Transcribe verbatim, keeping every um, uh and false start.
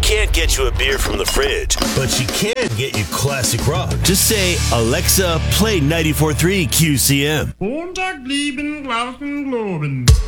can't get you a beer from the fridge, but she can get you classic rock. Just say, Alexa, play ninety-four point three Q C M. Montag, lieben, Glauben, Globen.